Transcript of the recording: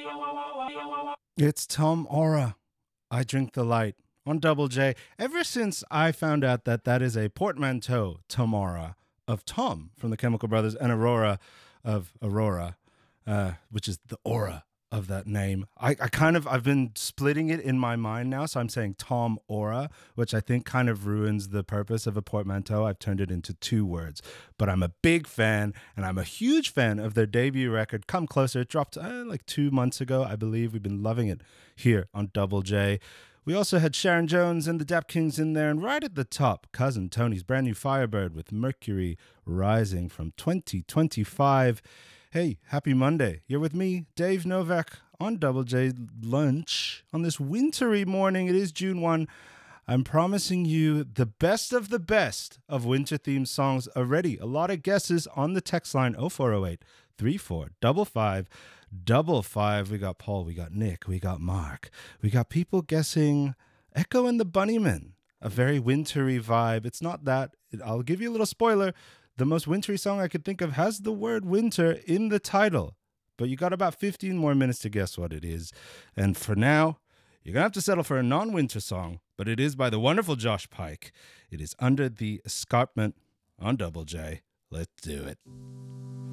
It's Tom Aura. I drink the light on Double J. Ever since I found out that that is a portmanteau, Tomora, of Tom from the Chemical Brothers and Aurora of Aurora, which is the aura of that name. I've been splitting it in my mind now, so I'm saying Tom Aura, which I think kind of ruins the purpose of a portmanteau. I've turned it into two words, but I'm a big fan, and I'm a huge fan of their debut record, Come Closer. It dropped like 2 months ago, I believe. We've been loving it here on Double J. We also had Sharon Jones and the Dap Kings in there, and right at the top, Cousin Tony's brand new Firebird with Mercury Rising from 2025. Hey, happy Monday. You're with me, Dave Novak, on Double J Lunch on this wintry morning. It is June 1. I'm promising you the best of winter-themed songs already. A lot of guesses on the text line 0408 3455 55. We got Paul, we got Nick, we got Mark. We got people guessing Echo and the Bunnymen, a very wintry vibe. It's not that. I'll give you a little spoiler. The most wintry song I could think of has the word winter in the title, but you got about 15 more minutes to guess what it is. And for now, you're going to have to settle for a non-winter song, but it is by the wonderful Josh Pike. It is Under the Escarpment on Double J. Let's do it.